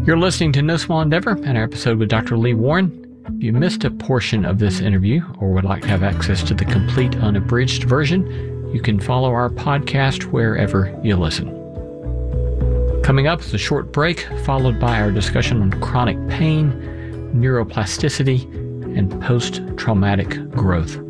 You're listening to No Small Endeavor and our episode with Dr. Lee Warren. If you missed a portion of this interview or would like to have access to the complete unabridged version, you can follow our podcast wherever you listen. Coming up is a short break, followed by our discussion on chronic pain, neuroplasticity, and post-traumatic growth.